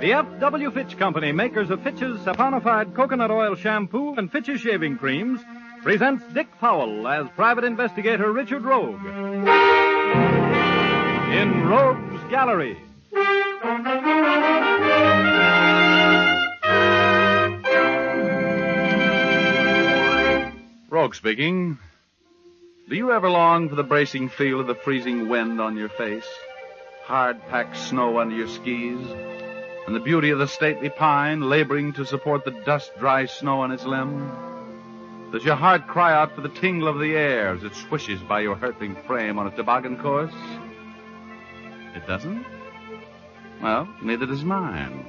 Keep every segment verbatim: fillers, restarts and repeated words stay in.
The F W. Fitch Company, makers of Fitch's saponified coconut oil shampoo and Fitch's shaving creams, presents Dick Powell as private investigator Richard Rogue. In Rogue's Gallery. Rogue speaking. Do you ever long for the bracing feel of the freezing wind on your face, hard-packed snow under your skis, and the beauty of the stately pine laboring to support the dust-dry snow on its limb? Does your heart cry out for the tingle of the air as it swishes by your hurtling frame on a toboggan course? It doesn't? Well, neither does mine.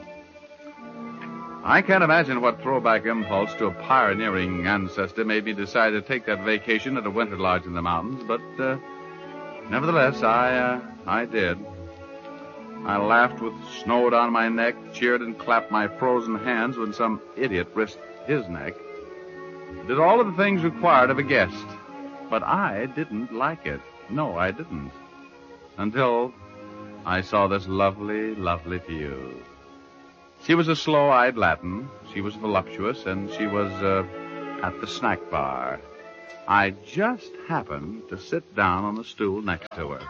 I can't imagine what throwback impulse to a pioneering ancestor made me decide to take that vacation at a winter lodge in the mountains, but uh, nevertheless, I uh, I did. I laughed with snow down my neck, cheered and clapped my frozen hands when some idiot risked his neck. Did all of the things required of a guest, but I didn't like it. No, I didn't. Until I saw this lovely, lovely view. She was a slow-eyed Latin. She was voluptuous, and she was uh, at the snack bar. I just happened to sit down on the stool next to her.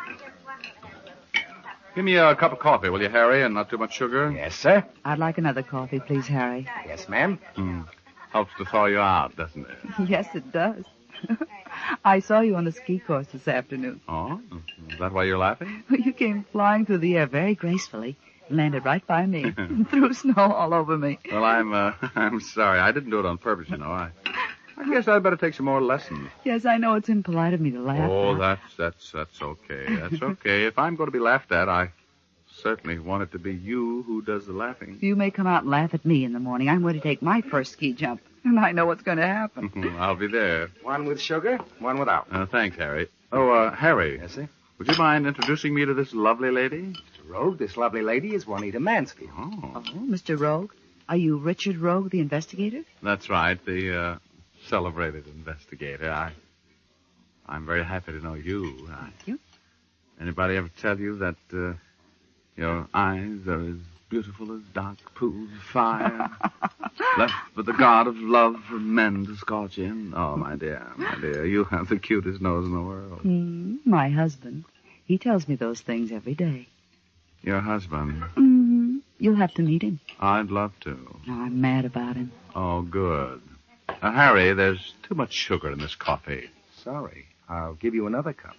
Give me a cup of coffee, will you, Harry, and not too much sugar? Yes, sir. I'd like another coffee, please, Harry. Yes, ma'am. Mm. Helps to thaw you out, doesn't it? Yes, it does. I saw you on the ski course this afternoon. Oh? Is that why you're laughing? You came flying through the air very gracefully. Landed right by me. And threw snow all over me. Well, I'm, uh, I'm sorry. I didn't do it on purpose, you know. I, I guess I'd better take some more lessons. Yes, I know it's impolite of me to laugh. Oh, at. that's, that's, that's okay. That's okay. If I'm going to be laughed at, I certainly want it to be you who does the laughing. You may come out and laugh at me in the morning. I'm going to take my first ski jump. And I know what's going to happen. I'll be there. One with sugar, one without. Uh, thanks, Harry. Oh, uh, Harry. Yes, sir? Would you mind introducing me to this lovely lady? Mister Rogue, this lovely lady is Juanita Mansfield. Oh. Oh, Mister Rogue? Are you Richard Rogue, the investigator? That's right, the uh, celebrated investigator. I, I'm very happy to know you. Thank I, you. Anybody ever tell you that uh, your eyes are as beautiful as dark pools of fire, left for the god of love for men to scorch in? Oh, my dear, my dear, you have the cutest nose in the world. Mm, my husband. He tells me those things every day. Your husband? Mm-hmm. You'll have to meet him. I'd love to. Oh, I'm mad about him. Oh, good. Uh, Harry, there's too much sugar in this coffee. Sorry. I'll give you another cup.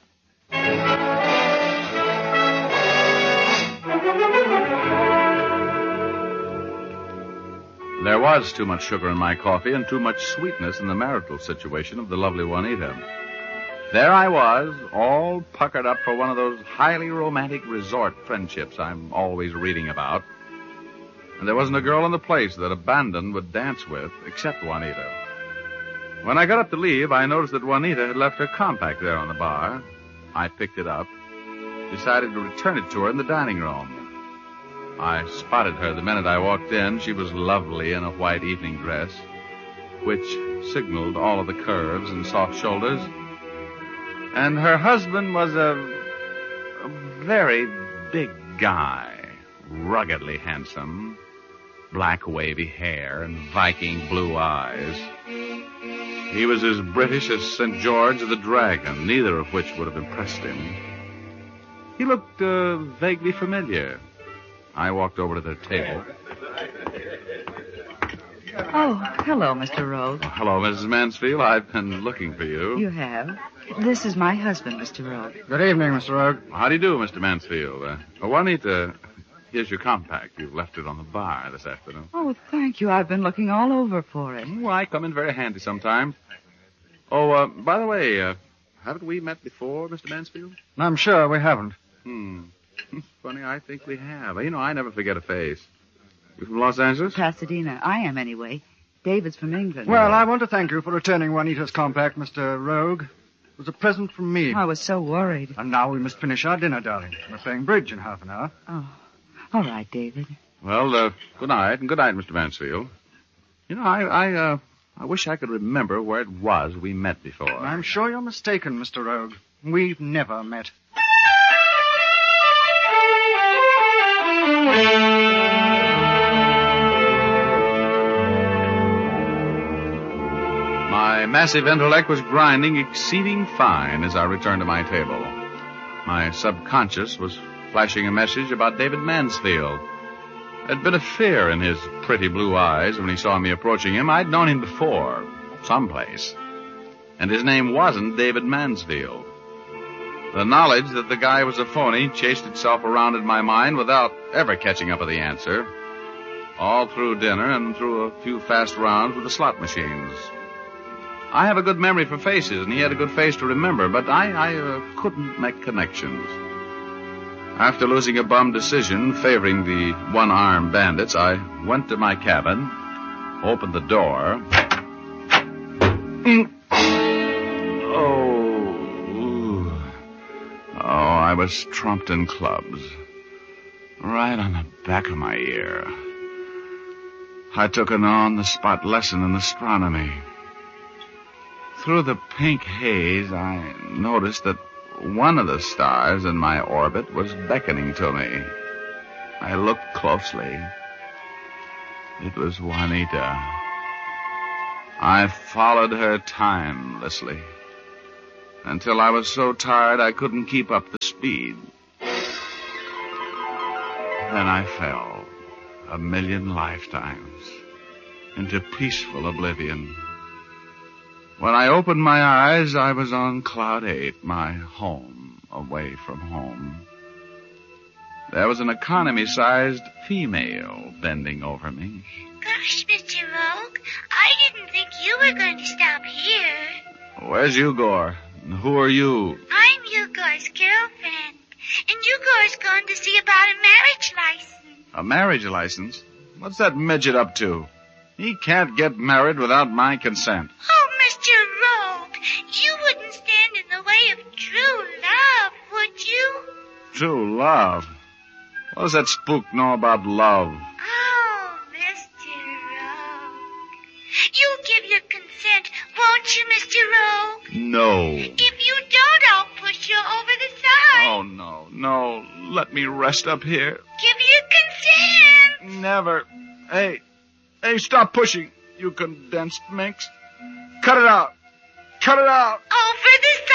There was too much sugar in my coffee and too much sweetness in the marital situation of the lovely Juanita. There I was, all puckered up for one of those highly romantic resort friendships I'm always reading about. And there wasn't a girl in the place that abandon would dance with except Juanita. When I got up to leave, I noticed that Juanita had left her compact there on the bar. I picked it up, decided to return it to her in the dining room. I spotted her the minute I walked in. She was lovely in a white evening dress, which signaled all of the curves and soft shoulders. And her husband was a, a very big guy, ruggedly handsome, black wavy hair and Viking blue eyes. He was as British as Saint George the Dragon, neither of which would have impressed him. He looked uh, vaguely familiar. I walked over to their table. Oh, hello, Mister Rogue. Oh, hello, Missus Mansfield. I've been looking for you. You have? This is my husband, Mister Rogue. Good evening, Mister Rogue. How do you do, Mister Mansfield? Uh, Juanita, here's your compact. You left it on the bar this afternoon. Oh, thank you. I've been looking all over for it. Oh, I come in very handy sometimes. Oh, uh, by the way, uh, haven't we met before, Mister Mansfield? I'm sure we haven't. Hmm. Funny, I think we have. You know, I never forget a face. You from Los Angeles? Pasadena. I am, anyway. David's from England. Well, I want to thank you for returning Juanita's compact, Mister Rogue. It was a present from me. I was so worried. And now we must finish our dinner, darling. We're playing bridge in half an hour. Oh, all right, David. Well, uh, good night, and good night, Mister Mansfield. You know, I, I, uh, I wish I could remember where it was we met before. I'm sure you're mistaken, Mister Rogue. We've never met. massive intellect was grinding exceeding fine as I returned to my table. My subconscious was flashing a message about David Mansfield. There'd been a fear in his pretty blue eyes when he saw me approaching him. I'd known him before, someplace. And his name wasn't David Mansfield. The knowledge that the guy was a phony chased itself around in my mind without ever catching up with the answer. All through dinner and through a few fast rounds with the slot machines. I have a good memory for faces, and he had a good face to remember, but I, I uh, couldn't make connections. After losing a bum decision favoring the one-armed bandits, I went to my cabin, opened the door. Oh, oh, I was trumped in clubs, right on the back of my ear. I took an on-the-spot lesson in astronomy. Through the pink haze, I noticed that one of the stars in my orbit was beckoning to me. I looked closely. It was Juanita. I followed her timelessly until I was so tired I couldn't keep up the speed. Then I fell a million lifetimes into peaceful oblivion. When I opened my eyes, I was on Cloud Eight, my home, away from home. There was an economy-sized female bending over me. Gosh, Mister Rogue, I didn't think you were going to stop here. Where's Ugor? And who are you? I'm Ugor's girlfriend, and Ugor's going to see about a marriage license. A marriage license? What's that midget up to? He can't get married without my consent. Oh, Mister Rogue, you wouldn't stand in the way of true love, would you? True love? What does that spook know about love? Oh, Mister Rogue. You'll give your consent, won't you, Mister Rogue? No. If you don't, I'll push you over the side. Oh, no, no. Let me rest up here. Give your consent. Never. Hey, hey, stop pushing, you condensed minx. Cut it out. Cut it out. Over the